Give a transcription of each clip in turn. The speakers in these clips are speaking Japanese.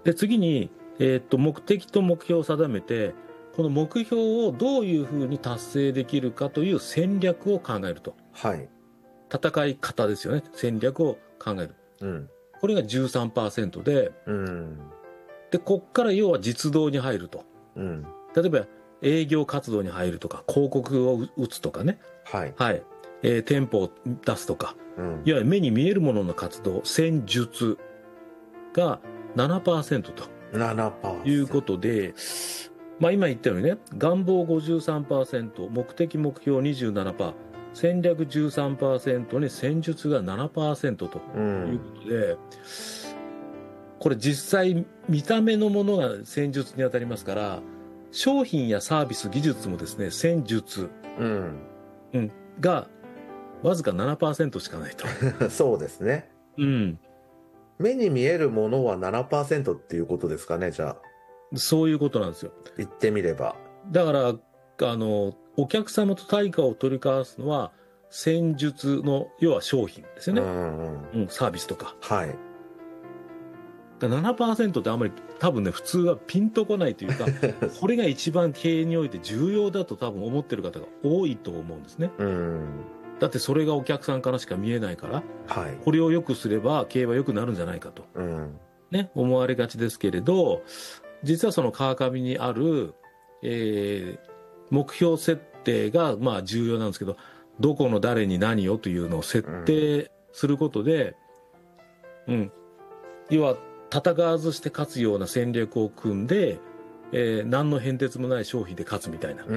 で次に、目的と目標を定めて、この目標をどういうふうに達成できるかという戦略を考えると。 はい。 戦い方ですよね。戦略を考える。 うん。 これが 13% で、 うん。 で、こっから要は実動に入ると。 うん。 例えば、営業活動に入るとか、広告を打つとかね。 はい。 はい。店舗を出すとか。 うん。 いわゆる目に見えるものの活動、戦術が 7% と 7%。 いうことで、まあ今言ったようにね、願望 53%、目的目標 27%、戦略 13% に戦術が 7% ということで、これ実際見た目のものが戦術に当たりますから、商品やサービス、技術もですね、戦術、がわずか 7% しかないと。 そうですね。 うん。 目に見えるものは 7% っていうことですかね、じゃあ。 そういうことなんですよ。 言ってみれば。 だから、お客様と対価を取り交わすのは、戦術の、要は商品ですよね。サービスとか。 はい。 だから 7% ってあんまり多分ね、普通はピンとこないというか、これが一番経営において重要だと多分思ってる方が多いと思うんですね。だってそれがお客さんからしか見えないから、 はい。 これを良くすれば経営は良くなるんじゃないかと、ね、思われがちですけれど、実はその川上にある、目標設定がまあ重要なんですけど、どこの誰に何をというのを設定することで、要は戦わずして勝つような戦略を組んで、何の変哲もない商品で勝つみたいな。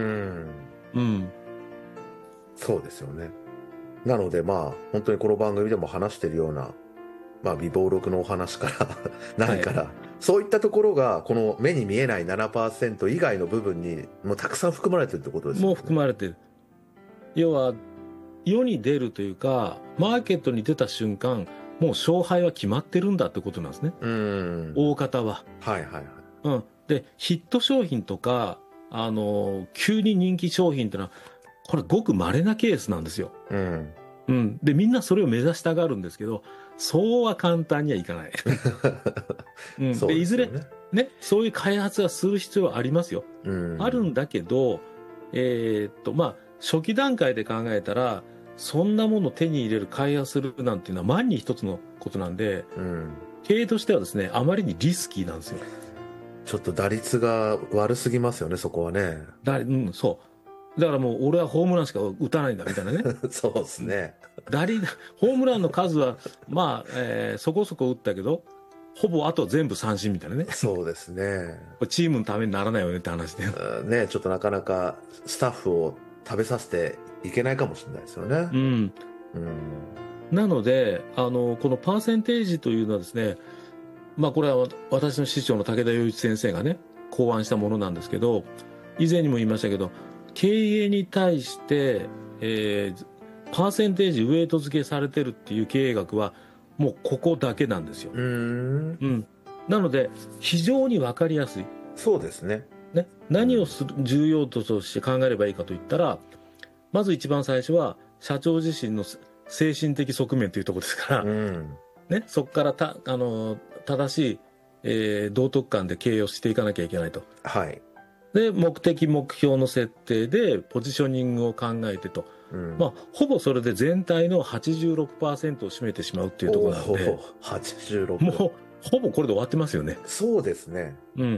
そうですよね。なのでまあ本当にこの番組でも話しているような、まあ備忘録のお話から何から、そういったところがこの目に見えない 7% 以外の部分にもうたくさん含まれてるってことですよね。 もう含まれてる。要は世に出るというか、マーケットに出た瞬間、もう勝敗は決まってるんだってことなんですね。大方は。 はいはいはい。 で、ヒット商品とか、急に人気商品ってのは、これごく稀なケースなんですよ。で、みんなそれを目指したがるんですけど、そうは簡単にはいかない。で、いずれ、ね、そういう開発はする必要はありますよ。あるんだけど、まあ、初期段階で考えたら、そんなものを手に入れる、開発するなんていうのは万に一つのことなんで、経営としてはですね、あまりにリスキーなんですよ。 ちょっと打率が悪すぎますよね、そこはね。 そう。だからもう俺はホームランしか打たないんだみたいなね。 そうですね。 ホームランの数は、まあ、そこそこ打ったけど、ほぼあと全部三振みたいなね。 そうですね。 チームのためにならないよねって話で。 ね、ちょっとなかなかスタッフを食べさせていけないかもしれないですよね。 なので、このパーセンテージというのはですね、まあこれは私の師匠の武田洋一先生がね、考案したものなんですけど、以前にも言いましたけど、経営に対して、パーセンテージウェイト付けされてるっていう経営学は、もうここだけなんですよ。なので、非常に分かりやすい。 そうですね。 何を重要として考えればいいかといったら、まず一番最初は、社長自身の精神的側面というところですから、ね、そこから正しい、道徳観で経営をしていかなきゃいけないと。で、目的目標の設定でポジショニングを考えてと、まあほぼそれで全体の 86% を占めてしまうっていうところなので、 86。 もうほぼこれで終わってますよね。 そうですね。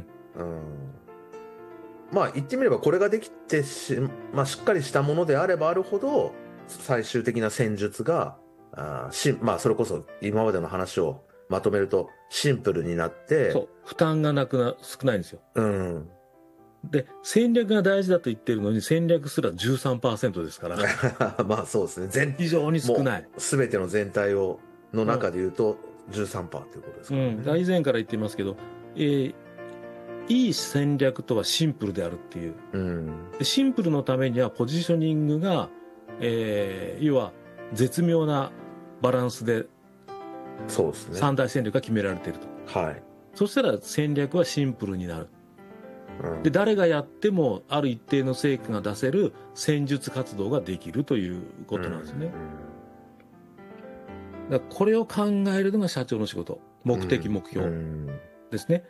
まあ言ってみればこれができてまあ、しっかりしたものであればあるほど最終的な戦術がまあそれこそ今までの話をまとめるとシンプルになって、 そう負担が少ないんですよ。で、戦略が大事だと言ってるのに戦略すら 13% ですから。 まあそうですね。 非常に少ない。 全ての全体の中で言うと 13% ということですからね。 以前から言っていますけど、いい戦略とはシンプルであるっていう。シンプルのためにはポジショニングが、要は絶妙なバランスでそうですね。 三大戦略が決められていると。そしたら戦略はシンプルになる。で、誰がやってもある一定の成果が出せる戦術活動ができるということなんですね。だからこれを考えるのが社長の仕事、目的目標ですね。